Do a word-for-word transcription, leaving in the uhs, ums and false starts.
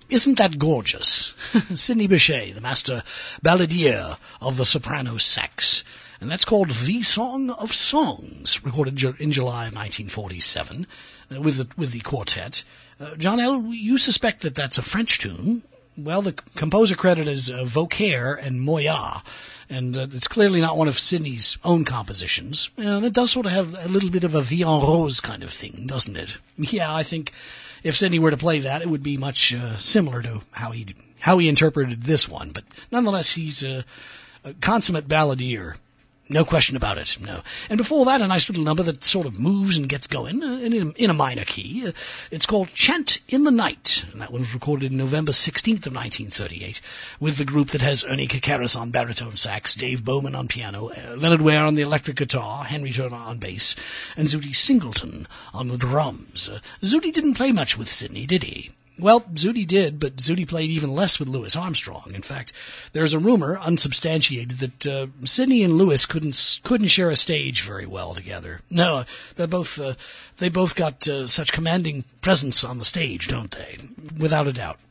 Isn't that gorgeous? Sidney Bechet, the master balladeer of the soprano sax. And that's called The Song of Songs, recorded in July of nineteen forty-seven uh, with, the, with the quartet. Uh, John L., you suspect that that's a French tune. Well, the composer credit is uh, Vauquer and Moya, and uh, it's clearly not one of Sidney's own compositions. And it does sort of have a little bit of a Vie en Rose kind of thing, doesn't it? Yeah, I think if Sidney were to play that, it would be much uh, similar to how he how he interpreted this one. But nonetheless, he's a, a consummate balladeer. No question about it, no. And before that, a nice little number that sort of moves and gets going uh, in, a, in a minor key. Uh, it's called Chant in the Night, and that one was recorded in November sixteenth of nineteen thirty-eight, with the group that has Ernie Kakaris on baritone sax, Dave Bowman on piano, uh, Leonard Ware on the electric guitar, Henry Turner on bass, and Zutty Singleton on the drums. Uh, Zutty didn't play much with Sidney, did he? Well, Zutty did, but Zutty played even less with Louis Armstrong. In fact, there's a rumor, unsubstantiated, that uh, Sidney and Louis couldn't couldn't share a stage very well together. No, they both uh, they both got uh, such commanding presence on the stage, don't they? Without a doubt.